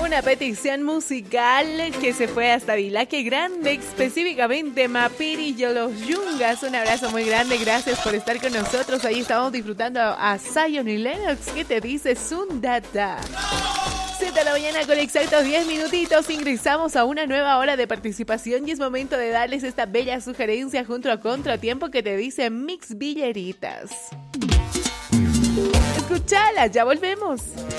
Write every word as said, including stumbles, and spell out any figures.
una petición musical que se fue hasta Vilaque Grande, específicamente Mapiri y los Yungas. Un abrazo muy grande, gracias por estar con nosotros. Ahí estamos disfrutando a Zion y Lennox, que te dice Sundata. siete de la mañana con exactos diez minutitos, ingresamos a una nueva hora de participación y es momento de darles esta bella sugerencia junto a Contratiempo que te dice Mix Villeritas. Escuchala, ya volvemos.